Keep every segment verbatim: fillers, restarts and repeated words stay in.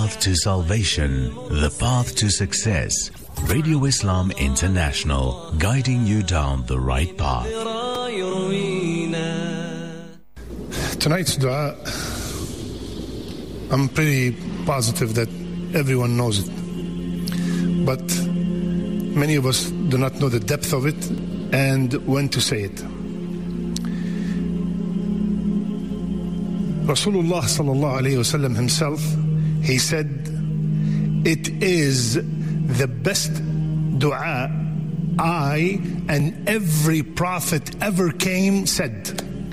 path to salvation, the path to success. Radio Islam International, guiding you down the right path. Tonight's dua, I'm pretty positive that everyone knows it. But many of us do not know the depth of it and when to say it. Rasulullah sallallahu alayhi wasallam himself, he said, it is the best dua I and every prophet ever came said.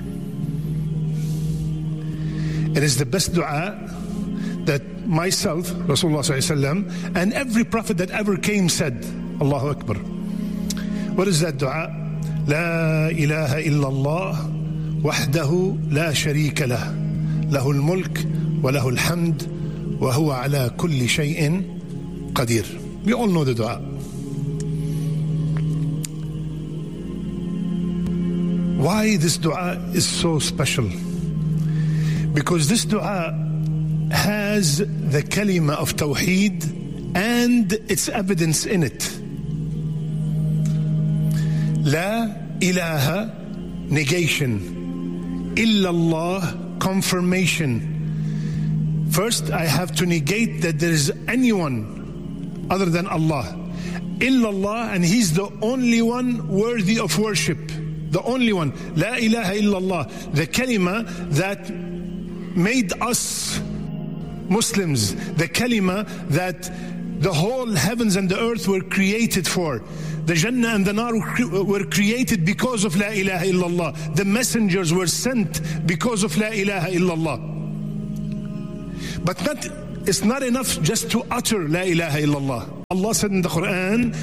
It is the best dua that myself, Rasulullah sallallahu alayhi wasallam, and every prophet that ever came said. Allahu Akbar. What is that dua? La ilaha illallah wahdahu la sharika lah. Lahul mulk wa lahul hamd wa huwa ala kulli shay'in qadir. We all know the dua. Why this dua is so special? Because this dua has the kalima of tawheed and its evidence in it. La ilaha, negation. Illallah, confirmation. First, I have to negate that there is anyone other than Allah. Illallah, and He's the only one worthy of worship. The only one. La ilaha illallah. The kalima that made us Muslims. The kalima that the whole heavens and the earth were created for. The Jannah and the Nar were created because of La ilaha illallah. The messengers were sent because of La ilaha illallah. But not, it's not enough just to utter La ilaha illallah. Allah said in the Quran,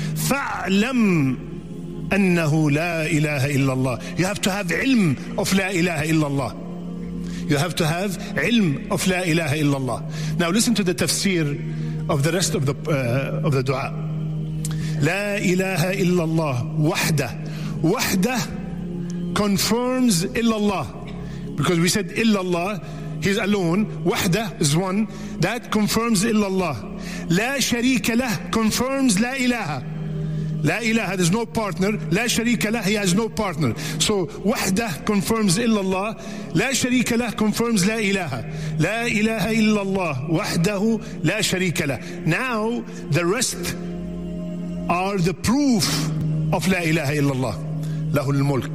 فَأْلَمْ أَنَّهُ لَا إِلَهَ إِلَّا اللَّهِ. You have to have ilm of La ilaha illallah. You have to have ilm of La ilaha illallah. Now listen to the tafsir of the rest of the, uh, of the dua. La ilaha illallah wahda. Wahda confirms illallah. Because we said illallah, He's alone. Wahda is one. That confirms illallah. La sharika lah confirms la ilaha. La ilaha, there's no partner. La sharika lah, He has no partner. So wahda confirms illallah. La sharika lah confirms la ilaha. La ilaha illallah wahdahu la sharika lah. Now the rest are the proof of La ilaha illallah. Lahul mulk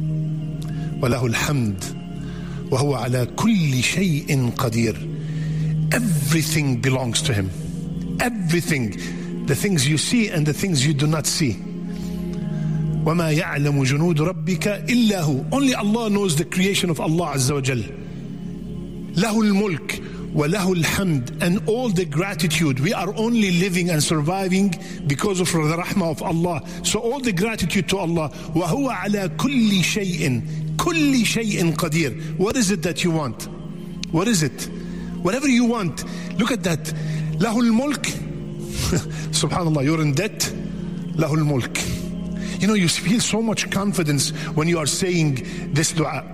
wa lahul hamd wa huwa ala kulli shay'in qadir. Everything belongs to Him. Everything. The things you see and the things you do not see. وَمَا يَعْلَمُ جُنُودُ رَبِّكَ إِلَّا هُ. Only Allah knows the creation of Allah Azza wa Jal. Lahul mulk wa lahul hamd, and all the gratitude. We are only living and surviving because of the rahmah of Allah. So all the gratitude to Allah. وَهُوَ عَلَى كُلِّ شَيْءٍ كُلِّ شَيْءٍ قَدِيرٍ. What is it that you want? What is it? Whatever you want. Look at that. Lahul mulk. Subhanallah, you're in debt. Lahul mulk. You know, you feel so much confidence when you are saying this dua.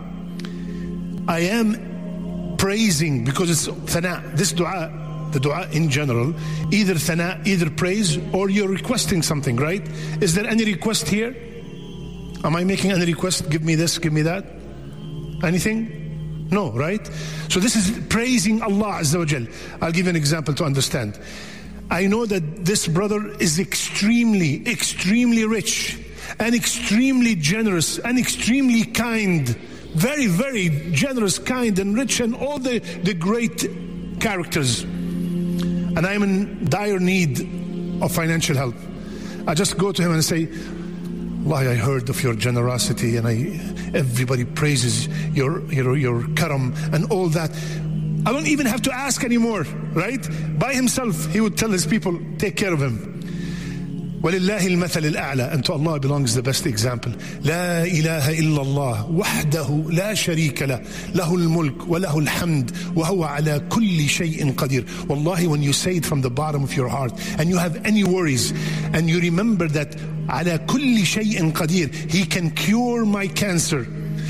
I am praising, because it's thana. This dua, the dua in general, either thana, either praise, or you're requesting something, right? Is there any request here? Am I making any request? Give me this, give me that? Anything? No, right? So this is praising Allah Azza wa Jal. I'll give you an example to understand. I know that this brother is extremely, extremely rich and extremely generous and extremely kind. Very, very generous, kind and rich, and all the, the great characters. And I'm in dire need of financial help. I just go to him and say, Allah, I heard of your generosity, and I, everybody praises your, your, your karam and all that. I don't even have to ask anymore, right? By himself, he would tell his people, take care of him. وَلِلَّهِ الْمَثَلِ الْأَعْلَى. And to Allah belongs the best example. لَا إِلَهَ إِلَّا اللَّهِ وَحْدَهُ لَا شَرِيكَ لَهُ لَهُ الْمُلْكُ وَلَهُ الْحَمْدُ وَهُوَ عَلَى كُلِّ شَيْءٍ قَدِيرٌ. Wallahi, when you say it from the bottom of your heart, and you have any worries, and you remember that عَلَى كُلِّ شَيْءٍ قَدِيرٌ, He can cure my cancer.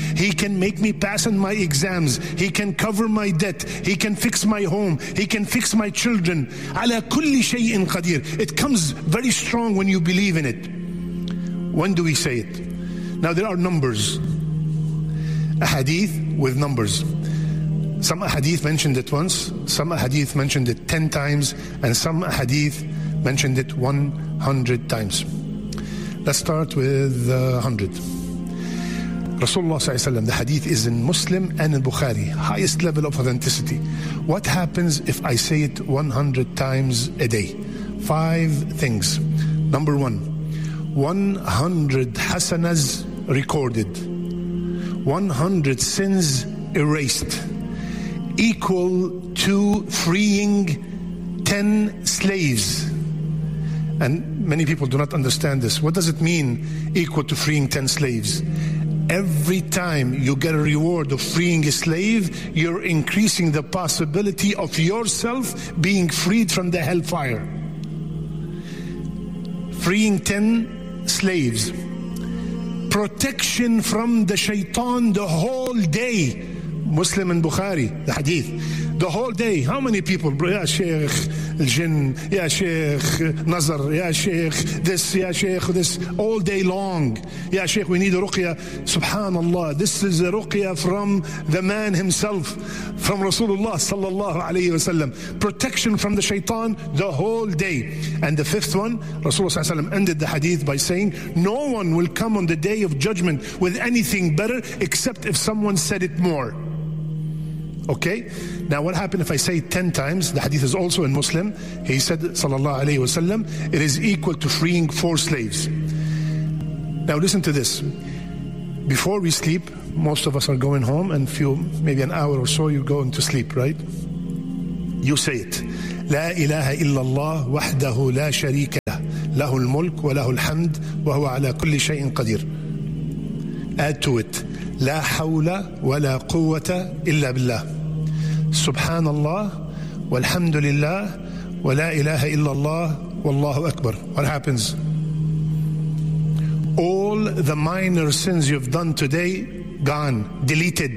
He can make me pass on my exams. He can cover my debt. He can fix my home. He can fix my children. على كل شيء قدير. It comes very strong when you believe in it. When do we say it? Now there are numbers. A hadith with numbers. Some hadith mentioned it once, some hadith mentioned it ten times, and some hadith mentioned it one hundred times. Let's start with uh, one hundred. Rasulullah sallallahu alaihi wasallam, the hadith is in Muslim and in Bukhari, highest level of authenticity. What happens if I say it one hundred times a day? Five things. Number one, one hundred hasanas recorded, one hundred sins erased, equal to freeing ten slaves. And many people do not understand this. What does it mean, equal to freeing ten slaves? Every time you get a reward of freeing a slave, you're increasing the possibility of yourself being freed from the hellfire. Freeing ten slaves. Protection from the shaitan the whole day. Muslim and Bukhari, the hadith. The whole day. How many people? Ya Sheikh Al-Jinn, Ya Sheikh Nazar, Ya Sheikh this, Ya Sheikh this, all day long. Ya Sheikh, we need a ruqya. Subhanallah, this is a ruqya from the man himself, from Rasulullah sallallahu alayhi wasallam. Protection from the shaitan the whole day. And the fifth one, Rasulullah sallallahu alayhi wasallam ended the hadith by saying, no one will come on the day of judgment with anything better except if someone said it more. Okay? Now what happened if I say it ten times? The hadith is also in Muslim. He said, sallallahu alayhi wasallam, it is equal to freeing four slaves. Now listen to this. Before we sleep, most of us are going home, and few, maybe an hour or so, you're going to sleep, right? You say it. لا إله إلا الله وحده لا شريك له له الملك وله الحمد وهو على كل شيء قدير. Add to it. لا حول ولا قوة إلا بالله. سبحان الله والحمد لله ولا إله إلا الله والله أكبر. What happens? All the minor sins you've done today, gone, deleted.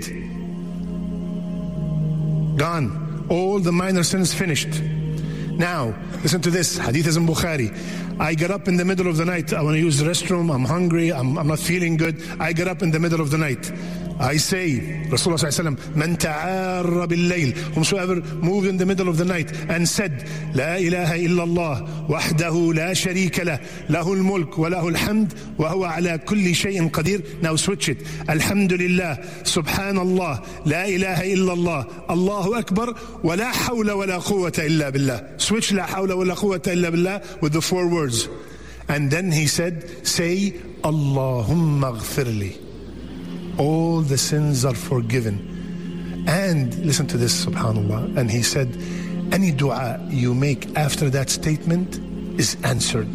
Gone. All the minor sins finished. Now, listen to this. Hadith is in Bukhari. I get up in the middle of the night. I want to use the restroom. I'm hungry. I'm, I'm not feeling good. I get up in the middle of the night. I say, Rasulullah sallallahu alaihi wasallam, Man ta'arra bil-layl, whomsoever moved in the middle of the night and said, La ilaha illallah, wahdahu la sharika lah, lahul mulk wa lahul hamd, wa huwa ala kulli shay'in qadir. Now switch it. Alhamdulillah, subhanallah, la ilaha illallah, Allahu akbar, wa la hawla wa la quwwata illa billah. Switch la hawla wa la quwwata illa billah with the four words. And then he said, say, Allahumma ghfirli. All the sins are forgiven. And listen to this, subhanallah. And he said, any dua you make after that statement is answered.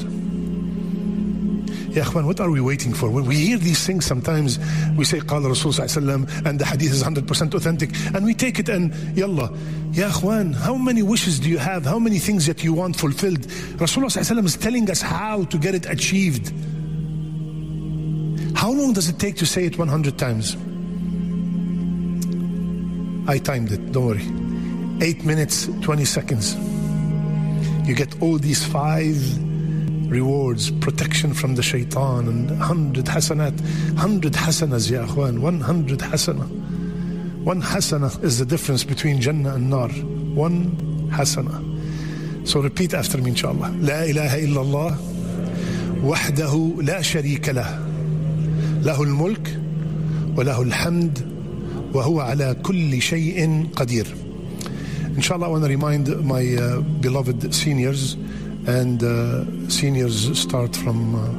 Ya akhwan, what are we waiting for? When we hear these things, sometimes we say, Qala Rasul sallallahu alaihi wasallam, and the hadith is one hundred percent authentic, and we take it and, yallah. Ya akhwan, how many wishes do you have? How many things that you want fulfilled? Rasulullah sallallahu alaihi wasallam is telling us how to get it achieved. How long does it take to say it one hundred times? I timed it, don't worry. eight minutes, twenty seconds. You get all these five rewards, protection from the shaitan, and one hundred hasanat. one hundred hasanas, ya akhwan, one hundred hasana. One hasana is the difference between Jannah and Nar. One hasana. So repeat after me, inshallah. La ilaha illallah, wahdahu la sharika lah. له الملك وله الحمد وهو على كل شيء قدير. Inshallah, I want to remind my uh, beloved seniors, and uh, seniors start from uh,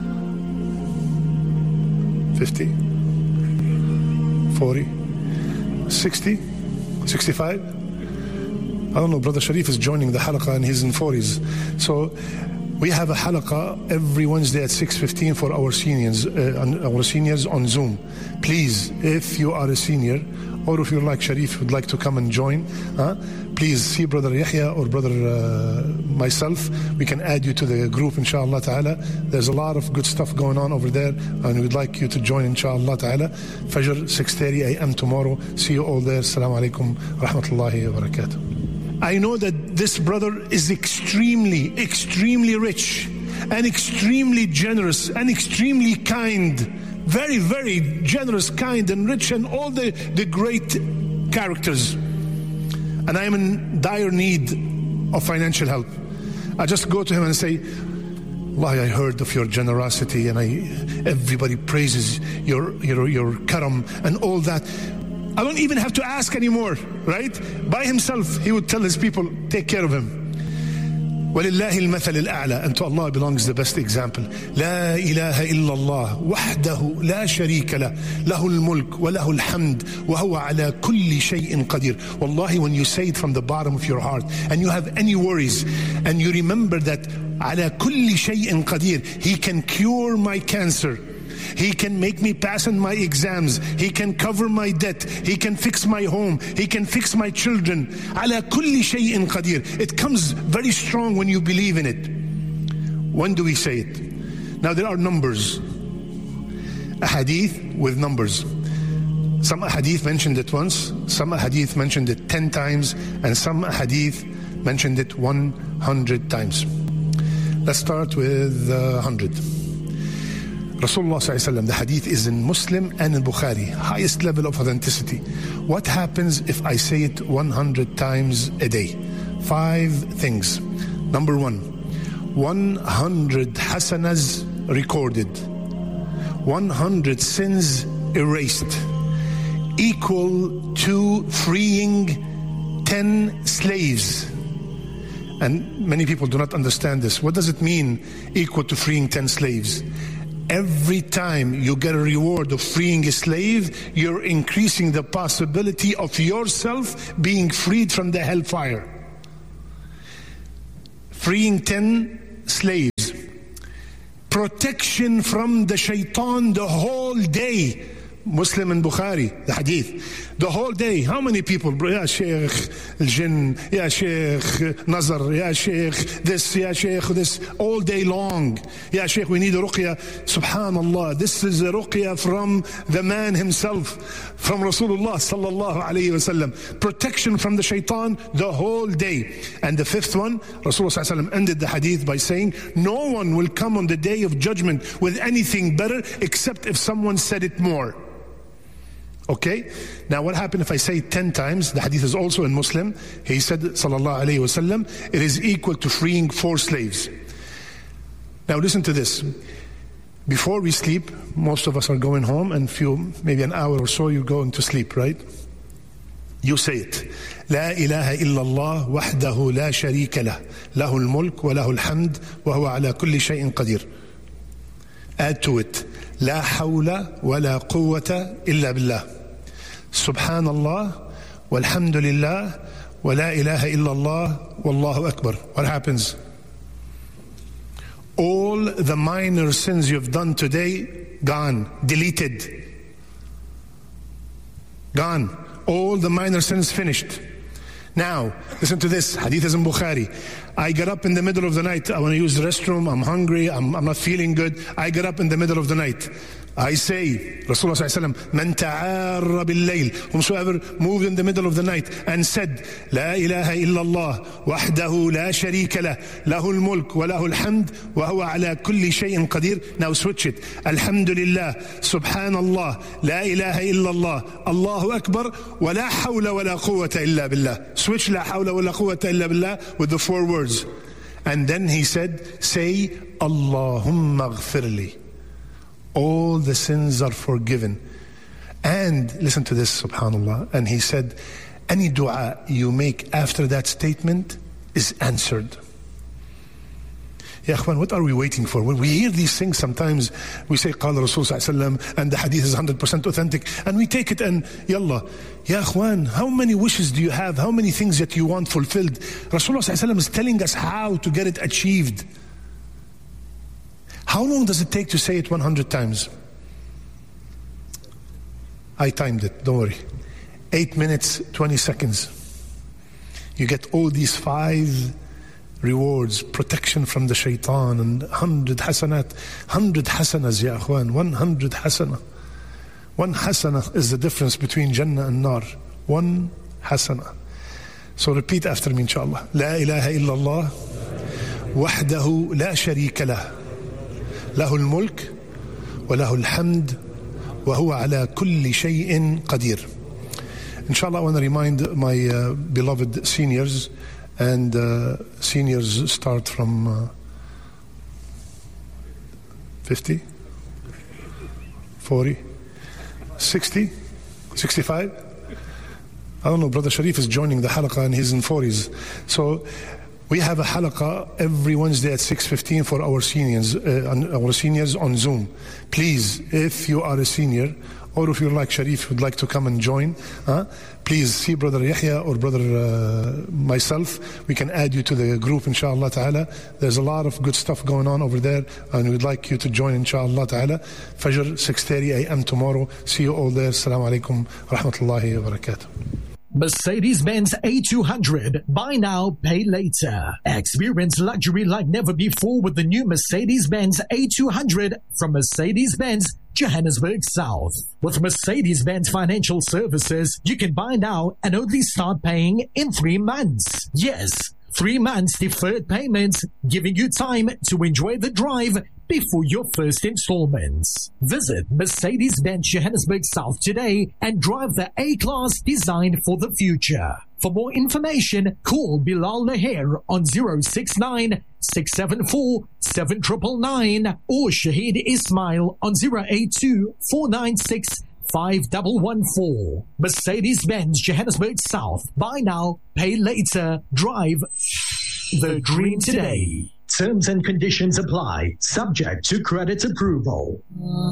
fifty, forty, sixty, sixty-five. I don't know, Brother Sharif is joining the halaqah and he's in forties. So we have a halaqah every Wednesday at six fifteen for our seniors, uh, our seniors on Zoom. Please, if you are a senior, or if you're like Sharif, would like to come and join, uh, please see Brother Yahya or Brother uh, myself. We can add you to the group, inshallah ta'ala. There's a lot of good stuff going on over there, and we'd like you to join, inshallah ta'ala. Fajr, six thirty a.m. tomorrow. See you all there. Assalamu alaikum wa rahmatullahi wa barakatuh. I know that this brother is extremely, extremely rich and extremely generous and extremely kind. Very, very generous, kind and rich, and all the, the great characters. And I am in dire need of financial help. I just go to him and say, Allah, I heard of your generosity, and I everybody praises your your your karam and all that. I don't even have to ask anymore, right? By himself, he would tell his people, take care of him. وَلِلَّهِ الْمَثَلِ الْأَعْلَى. And to Allah belongs the best example. لَا إِلَهَ إِلَّا اللَّهُ وَحْدَهُ لَا شَرِيكَ لَهُ لَهُ الْمُلْكُ وَلَهُ الْحَمْدُ وَهُوَ عَلَى كُلِّ شَيْءٍ قَدِيرٌ. Wallahi, when you say it from the bottom of your heart and you have any worries and you remember that عَلَى كُلِّ شَيْءٍ قَدِيرٌ, He can cure my cancer. He can make me pass on my exams. He can cover my debt. He can fix my home. He can fix my children. على كل شيء قدير. It comes very strong when you believe in it. When do we say it? Now there are numbers. A hadith with numbers. Some hadith mentioned it once. Some hadith mentioned it ten times. And some hadith mentioned it one hundred times. Let's start with uh, one hundred. Rasulullah sallallahu alaihi wasallam, the hadith is in Muslim and in Bukhari, highest level of authenticity. What happens if I say it one hundred times a day? Five things. Number one, one hundred hasanas recorded, one hundred sins erased, equal to freeing ten slaves. And many people do not understand this. What does it mean, equal to freeing ten slaves? Every time you get a reward of freeing a slave, you're increasing the possibility of yourself being freed from the hellfire. Freeing ten slaves. Protection from the shaitan the whole day. Muslim and Bukhari, the hadith. The whole day, how many people? Ya Sheikh Al-Jinn, Ya Sheikh Nazar, Ya Sheikh this, Ya Sheikh this, all day long. Ya Sheikh, we need a ruqya. Subhanallah, this is a ruqya from the man himself, from Rasulullah sallallahu alayhi wasallam. Protection from the shaitan the whole day. And the fifth one, Rasulullah sallallahu alayhi wasallam ended the hadith by saying, no one will come on the day of judgment with anything better except if someone said it more. Okay, now what happened if I say it ten times? The hadith is also in Muslim. He said, sallallahu alayhi wasallam, it is equal to freeing four slaves. Now listen to this. Before we sleep, most of us are going home, and few, maybe an hour or so, you're going to sleep, right? You say it. لا إله إلا الله وحده لا شريك له له الملك وله الحمد وهو على كل شيء قدير. Add to it. لا حول ولا قوة إلا بالله. سبحان الله والحمد لله ولا إله إلا الله والله أكبر. What happens? All the minor sins you've done today, gone, deleted. Gone. All the minor sins finished. Now, listen to this. Hadith is in Bukhari. I get up in the middle of the night. I want to use the restroom. I'm hungry. I'm, I'm not feeling good. I get up in the middle of the night. I say, Rasulullah sallallahu alaihi wasallam, Man ta'arra bil-layl, whomsoever moved in the middle of the night and said, La ilaha illallah, wahdahu la sharika lah, lahul mulk wa lahul hamd, wa huwa ala kulli shay'in qadir. Now switch it. Alhamdulillah, subhanallah, la ilaha illallah, Allahu akbar, wa la hawla wa la quwwata illa billah. Switch la hawla wa la quwwata illa billah with the four words. And then he said, say, Allahumma ghfirli. All the sins are forgiven. And listen to this, subhanallah. And he said, any dua you make after that statement is answered. Ya Akhwan, what are we waiting for? When we hear these things, sometimes we say, Qala Rasul sallallahu alaihi wasallam, and the hadith is one hundred percent authentic, and we take it and, yallah. Ya Akhwan, how many wishes do you have? How many things that you want fulfilled? Rasulullah sallallahu alaihi wasallam is telling us how to get it achieved. How long does it take to say it one hundred times? I timed it, don't worry. Eight minutes, twenty seconds. you get all these five rewards, protection from the shaitan, and hundred hasanat, hundred hasanas, ya akhwan, one hundred hasana. One hasana is the difference between Jannah and Nar. One hasana. So repeat after me, inshallah. La ilaha illallah, wahdahu la sharika lah, lahul mulk, wa lahul hamd, wa huwa ala kulli shay'in qadir. Inshallah, I want to remind my uh, beloved seniors, and uh, seniors start from uh, fifty, forty, sixty, sixty-five. I don't know, Brother Sharif is joining the halaqah and he's in forties. So we have a halaqah every Wednesday at six fifteen for our seniors, uh, our seniors on Zoom. Please, if you are a senior, or if you're like Sharif, would like to come and join, uh, please see Brother Yahya or Brother uh, myself. We can add you to the group, inshallah ta'ala. There's a lot of good stuff going on over there, and we'd like you to join, inshallah ta'ala. Fajr, six thirty a.m. tomorrow. See you all there. Assalamu alaikum wa rahmatullahi wa barakatuh. Mercedes-Benz A two hundred. Buy now, pay later. Experience luxury like never before with the new Mercedes-Benz A two hundred from Mercedes-Benz Johannesburg South. With Mercedes-Benz Financial Services, you can buy now and only start paying in three months. Yes, three months deferred payments, giving you time to enjoy the drive before your first installments. Visit Mercedes-Benz Johannesburg South today and drive the A-Class designed for the future. For more information, call Bilal Laher on zero six nine, six seven four, seven nine nine nine or Shahid Ismail on zero eight two, four nine six, five one one four. Mercedes-Benz Johannesburg South. Buy now, pay later. Drive the dream today. Terms and conditions apply, subject to credit approval.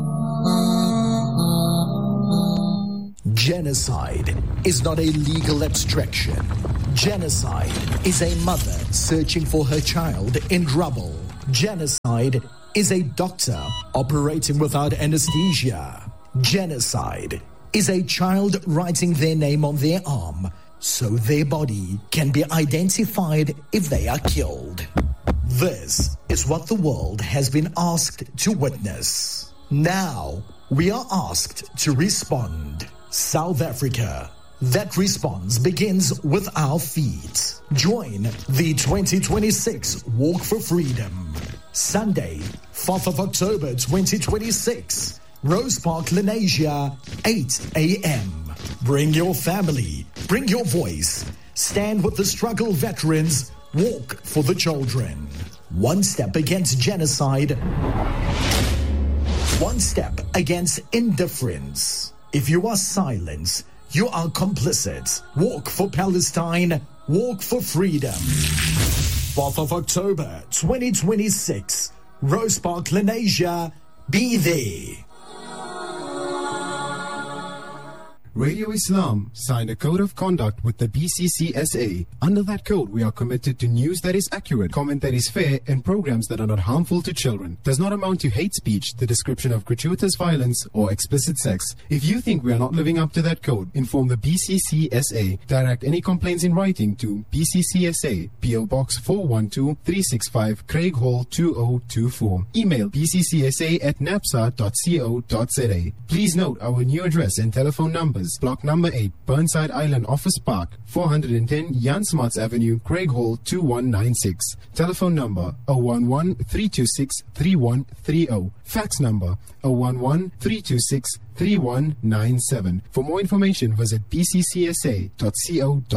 Genocide is not a legal abstraction. Genocide is a mother searching for her child in rubble. Genocide is a doctor operating without anesthesia. Genocide is a child writing their name on their arm so their body can be identified if they are killed. This is what the world has been asked to witness. Now, we are asked to respond. South Africa. That response begins with our feet. Join the twenty twenty-six Walk for Freedom. Sunday, fourth of October twenty twenty-six. Rose Park, Lenasia, eight a.m. Bring your family. Bring your voice. Stand with the struggle veterans. Walk for the children. One step against genocide. One step against indifference. If you are silent, you are complicit. Walk for Palestine. Walk for freedom. fourth of October twenty twenty-six. Rose Park, Lenasia. Be there. Radio Islam signed a code of conduct with the B C C S A. Under that code, we are committed to news that is accurate, comment that is fair, and programs that are not harmful to children. Does not amount to hate speech, the description of gratuitous violence, or explicit sex. If you think we are not living up to that code, inform the B C C S A. Direct any complaints in writing to B C C S A, P O Box four one two, three six five, Craig Hall two oh two four. Email b c c s a at napsa dot co dot z a. Please note our new address and telephone numbers. Block number eight, Burnside Island Office Park, four hundred ten Jan Smuts Avenue, Craig Hall two one nine six. Telephone number zero one one, three two six, three one three zero. Fax number zero one one, three two six, three one nine seven. For more information, visit b c c s a dot co dot z a.